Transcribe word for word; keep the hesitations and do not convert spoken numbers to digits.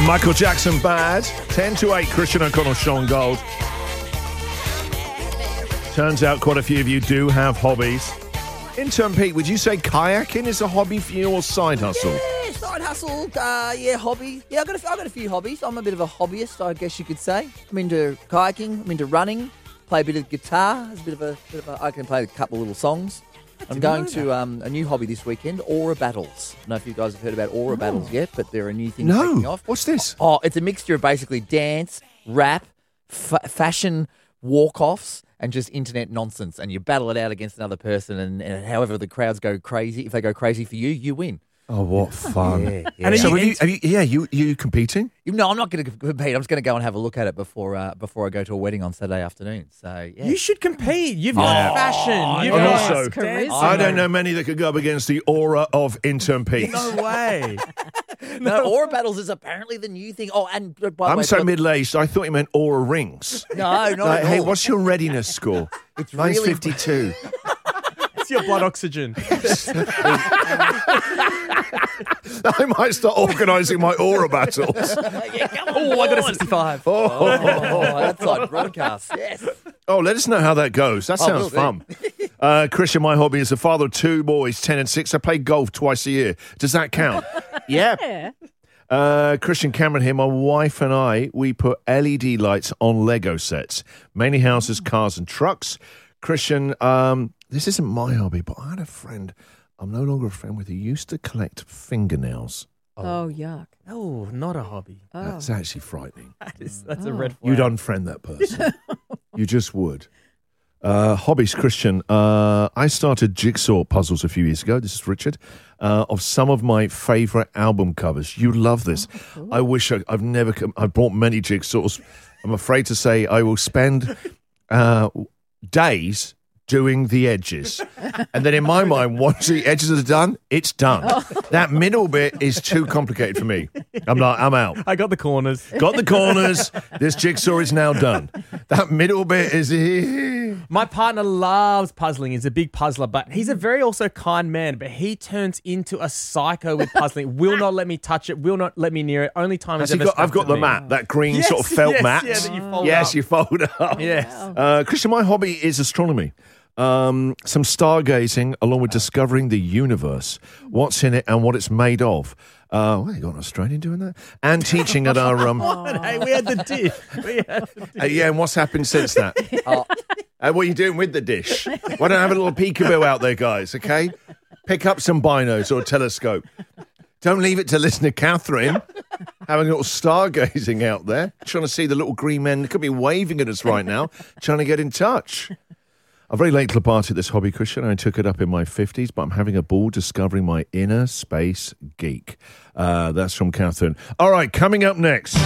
Michael Jackson, Bad. ten to eight, Christian O'Connell, Sean Gold. Turns out quite a few of you do have hobbies. Intern Pete, would you say kayaking is a hobby for you or side hustle? Yeah, side hustle, uh, yeah, hobby. Yeah, I've got, a, I've got a few hobbies. I'm a bit of a hobbyist, I guess you could say. I'm into kayaking, I'm into running, play a bit of guitar. It's a bit of a, bit of a I can play a couple of little songs. I'm going to um, a new hobby this weekend, Aura Battles. I don't know if you guys have heard about Aura oh. Battles yet, but they're a new thing no. taking off. What's this? Oh, it's a mixture of basically dance, rap, fa- fashion walk-offs, and just internet nonsense. And you battle it out against another person, and, and however the crowds go crazy, if they go crazy for you, you win. Oh, what fun. Yeah, yeah. And so have you, have you, yeah, you, you competing? No, I'm not going to compete. I'm just going to go and have a look at it before uh, before I go to a wedding on Saturday afternoon. So, yeah. You should compete. You've got Oh, fashion. You've And got also, dance. I don't know many that could go up against the aura of Intern Pete. No way. No, Aura Battles is apparently the new thing. Oh, and by the I'm way, so but- middle-aged, I thought you meant aura rings. No, not Like, at hey, all. what's your readiness score? It's Mine's really- fifty-two. It's your blood oxygen. I might start organising my aura battles. Yeah, come on, Oh, I got a boys. sixty-five. Oh, Oh, that's like broadcast. Yes. oh, let us know how that goes. That Oh, sounds will do. fun. Uh, Christian, my hobby is a father of two boys, ten and six. I play golf twice a year. Does that count? Yeah. Yeah. Uh, Christian Cameron here. My wife and I, we put L E D lights on Lego sets, mainly houses, cars, and trucks. Christian, um, this isn't my hobby, but I had a friend. I'm no longer a friend with who used to collect fingernails. Oh, yuck. Oh, not a hobby. Oh. That's actually frightening. That is, that's a Oh. red flag. You'd unfriend that person. You just would. Uh, hobbies, Christian. Uh, I started jigsaw puzzles a few years ago. This is Richard. Uh, of some of my favourite album covers. You love this. Oh, cool. I wish I, I've never. come- I've bought many jigsaws. I'm afraid to say I will spend uh, days doing the edges, and then in my mind, once the edges are done, it's done. That middle bit is too complicated for me. I'm like, I'm out. I got the corners. Got the corners. This jigsaw is now done. That middle bit is. My partner loves puzzling. He's a big puzzler, but he's a very also kind man. But he turns into a psycho with puzzling. Will not let me touch it. Will not let me near it. Only time Has he's he ever got, I've got stuck to the me. mat, that green Yes, sort of felt yes, mat. yeah, that you fold yes, up. you fold it up. Yes. Uh, Christian, my hobby is astronomy. Um, some stargazing along with discovering the universe, what's in it and what it's made of. Uh, well, you got an Australian doing that? And teaching at our... Um, Hey, we had the dish. We had the dish. uh, yeah, and what's happened since that? Oh, Uh, what are you doing with the dish? Why don't I have a little peekaboo out there, guys, okay? Pick up some binos or a telescope. Don't leave it to listener Catherine having a little stargazing out there, trying to see the little green men. They could be waving at us right now, trying to get in touch. I'm very late to the party at this hobby, Christian. I took it up in my fifties, but I'm having a ball discovering my inner space geek. Uh, that's from Catherine. All right, coming up next.